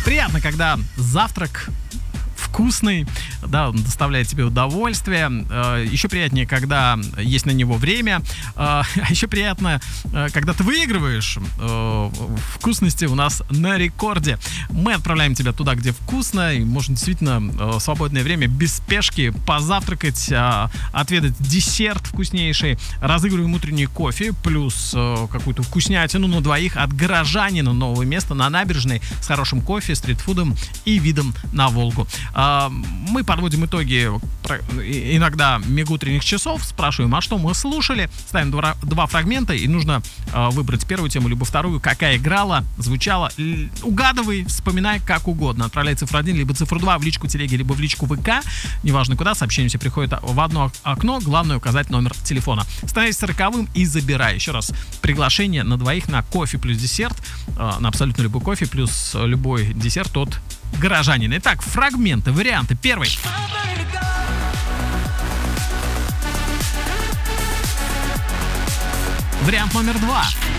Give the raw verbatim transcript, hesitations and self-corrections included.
Приятно, когда завтрак вкусный, да, он доставляет тебе удовольствие. Еще приятнее, когда есть на него время. А еще приятно, когда ты выигрываешь. Вкусности у нас на рекорде. Мы отправляем тебя туда, где вкусно, и можно действительно в свободное время без спешки позавтракать, отведать десерт вкуснейший. Разыгрываем утренний кофе, плюс какую-то вкуснятину на двоих от горожанина. Новое место на набережной с хорошим кофе, стритфудом и видом на Волгу. Мы подводим итоги иногда мегутренних часов, спрашиваем, а что мы слушали, ставим два, два фрагмента, и нужно э, выбрать первую тему, либо вторую, какая играла, звучала. Угадывай, вспоминай как угодно. Отправляй цифру один, либо цифру два в личку телеги, либо в личку ВК. Неважно куда, сообщение все приходит в одно окно, главное указать номер телефона. Становись сороковым и забирай. Еще раз, приглашение на двоих на кофе плюс десерт, э, на абсолютно любой кофе плюс любой десерт от горожанина. Итак, фрагменты, варианты. Первый. Вариант номер два.